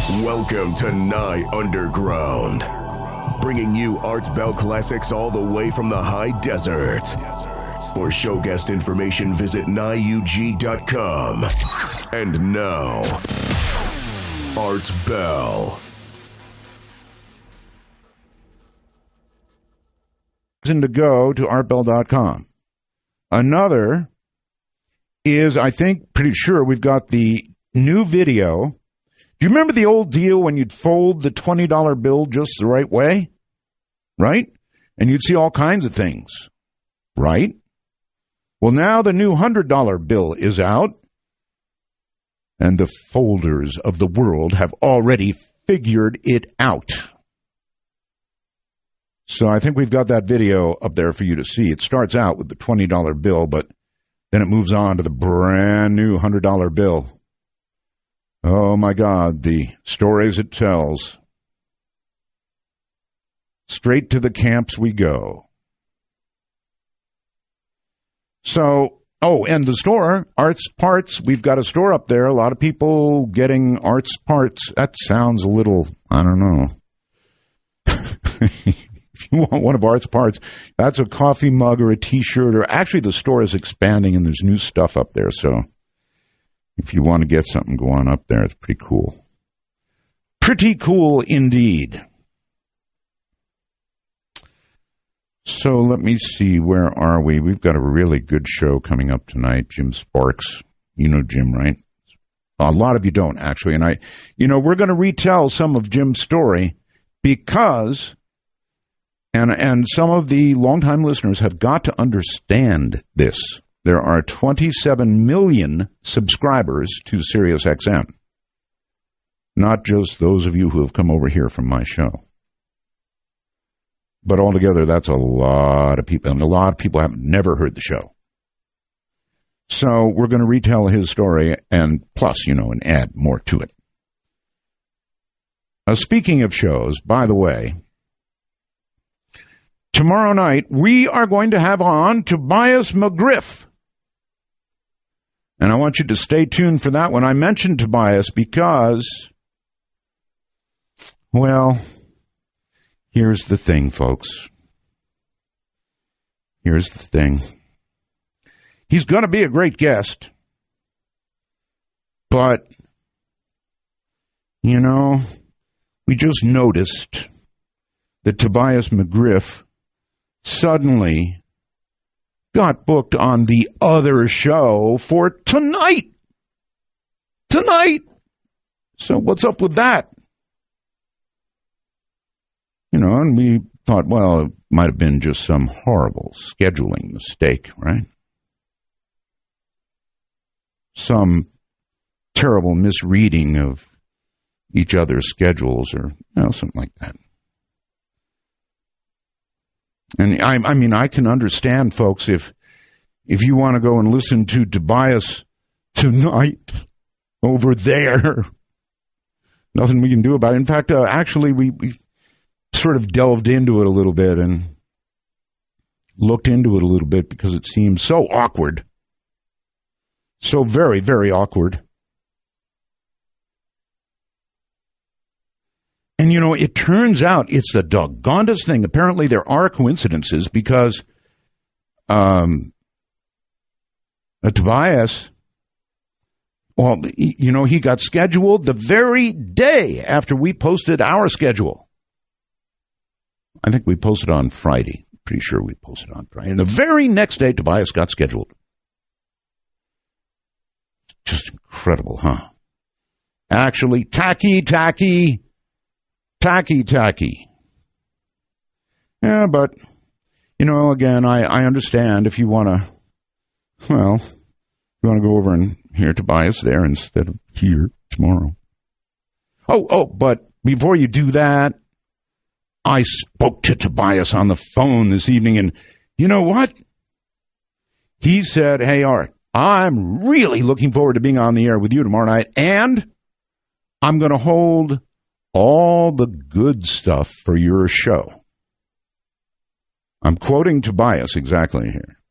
Welcome to Nye Underground, bringing you Art Bell classics all the way from the high desert. For show guest information, visit NyeUG.com. And now, Art Bell. To go to artbell.com. Another is, I think, pretty sure we've got the new video. Do you remember the old deal when you'd fold the $20 bill just the right way? Right? And you'd see all kinds of things. Right? Well, now the new $100 bill is out, and the folders of the world have already figured it out. So I think we've got that video up there for you to see. It starts out with the $20 bill, but then it moves on to the brand new $100 bill. Oh, my God, the stories it tells. Straight to the camps we go. So, and the store, Arts Parts, we've got a store up there. A lot of people getting Arts Parts. That sounds a little, I don't know. If you want one of Art's Parts, that's a coffee mug or a T-shirt. Or actually, the store is expanding, and there's new stuff up there. So if you want to get something, go on up there. It's pretty cool. Pretty cool indeed. So let me see. Where are we? We've got a really good show coming up tonight. Jim Sparks. You know Jim, right? A lot of you don't, actually. And we're going to retell some of Jim's story because... And some of the longtime listeners have got to understand this. There are 27 million subscribers to SiriusXM. Not just those of you who have come over here from my show. But altogether, that's a lot of people. And a lot of people have never heard the show. So we're going to retell his story and plus, and add more to it. Speaking of shows, by the way... Tomorrow night, we are going to have on Tobias McGriff. And I want you to stay tuned for that one. I mentioned Tobias because, well, here's the thing, folks. Here's the thing. He's going to be a great guest. But, we just noticed that Tobias McGriff suddenly got booked on the other show for tonight. So what's up with that? And we thought, well, it might have been just some horrible scheduling mistake, right? Some terrible misreading of each other's schedules or something like that. And I can understand, folks, if you want to go and listen to Tobias tonight over there, nothing we can do about it. In fact, actually, we sort of delved into it a little bit and looked into it a little bit because it seemed so awkward. So very, very awkward. And, it turns out it's the doggonedest thing. Apparently there are coincidences because Tobias, he got scheduled the very day after we posted our schedule. I think we posted on Friday. Pretty sure we posted on Friday. And the very next day, Tobias got scheduled. Just incredible, huh? Actually, tacky. Yeah, but, again, I understand if you want to, go over and hear Tobias there instead of here tomorrow. But before you do that, I spoke to Tobias on the phone this evening, and you know what? He said, hey, Art, I'm really looking forward to being on the air with you tomorrow night, and I'm going to hold all the good stuff for your show. I'm quoting Tobias exactly here.